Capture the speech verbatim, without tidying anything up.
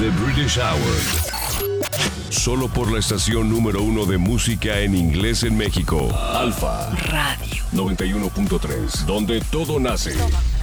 The British Hour. Solo por la estación número uno de música en inglés en México. Alfa Radio noventa y uno punto tres, donde todo nace.